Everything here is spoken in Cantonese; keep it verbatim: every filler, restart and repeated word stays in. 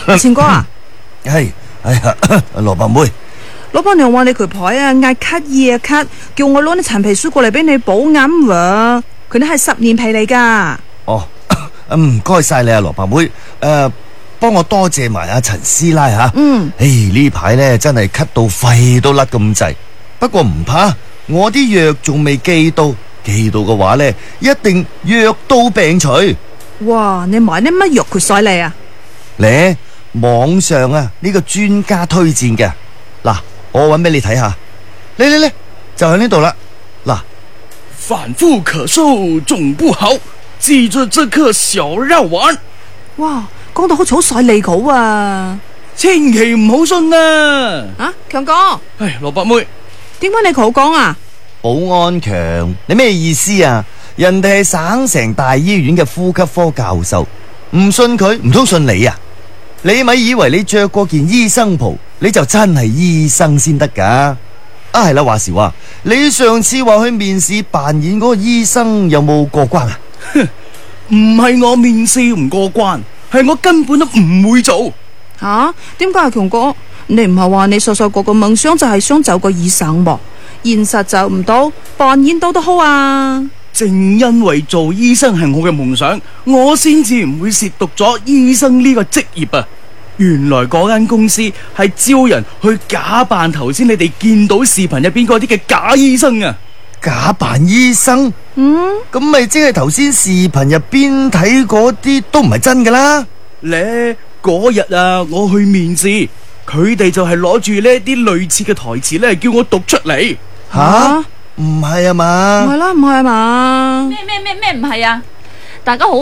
錢哥啊， 係，哎呀，蘿蔔妹， 老闆娘話你佢牌啊，嗌咳夜咳，叫我攞啲陳皮書過嚟俾你補眼喎。佢都係十年皮嚟噶。 哦，唔該晒你啊，蘿蔔妹，誒，幫我多謝埋阿陳師奶吓。 嗯， 誒呢排咧真係咳到肺都甩咁滯，不過唔怕，我啲藥仲未寄到，寄到嘅話咧，一定藥到病除。 哇，你買啲乜藥佢晒你啊？ 咧網上啊呢個專家推薦嘅，嗱，我搵俾你睇下，嚟嚟嚟，就喺呢度啦。嗱， 反复咳嗽總不好，記住這顆小藥丸。 哇，講到好似好晒利好啊！ 千祈唔好信啊！ 啊，強哥， 唉，蘿蔔妹， 點解你好講啊？ 保安強，你咩意思啊？人哋係省城大醫院嘅呼吸科教授，唔信佢唔通信你啊？你咪以為你着過件醫生袍，你就真係醫生先得噶？啊係啦，話時話，你上次話去面試扮演嗰個醫生有冇過關啊？ 唔係我面試唔過關，係我根本都唔會做。 吓？點解啊，強哥？你唔係話你細細個個夢想就係想做個醫生噃？現實就唔到，扮演到都好啊！ 正因為做醫生係我嘅夢想，我先至唔會褻瀆咗醫生呢個職業啊！原來嗰間公司係招人去假扮頭先你哋見到視頻入邊嗰啲嘅假醫生啊！ 假扮醫生？ 嗯， 咁咪即係頭先視頻入邊睇嗰啲都唔係真噶啦？ 咧嗰日啊，我去面試，佢哋就係攞住呢啲類似嘅台詞咧，叫我讀出嚟。 吓？唔係啊嘛？ 唔係啦，唔係啊嘛？ 咩咩咩咩唔係啊？大家好。